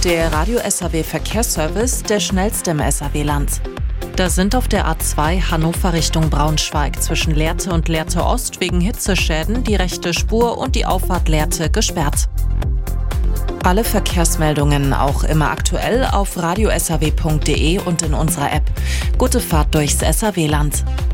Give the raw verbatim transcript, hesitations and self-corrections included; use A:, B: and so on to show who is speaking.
A: Der Radio-S A W-Verkehrsservice, der schnellste im S A W-Land. Da sind auf der A zwei Hannover Richtung Braunschweig zwischen Lehrte und Lehrte Ost wegen Hitzeschäden die rechte Spur und die Auffahrt Lehrte gesperrt. Alle Verkehrsmeldungen auch immer aktuell auf radio s a w punkt d e und in unserer App. Gute Fahrt durchs S A W-Land.